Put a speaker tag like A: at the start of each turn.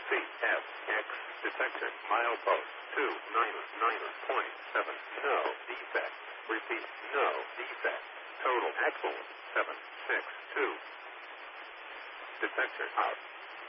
A: CFX detector milepost 299.7. No defect. Repeat, no defect. Total axle 762. Detector out.